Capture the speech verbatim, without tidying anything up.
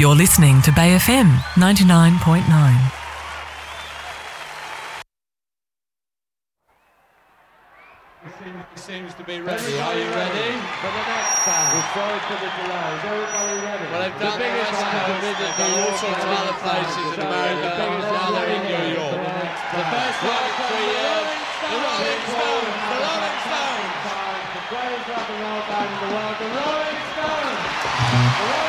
You're listening to Bay F M ninety-nine point nine. He seems to be ready. Are you ready? For the next band. We're sorry for the delay. Is everybody ready? Well, they've done the the biggest West band. Coast, they've done all sorts of other places in America, and now they're in New York. The first time in three years, the Rolling Stones, the Rolling Stones. The greatest rock and roll band in the world, the Rolling Stones.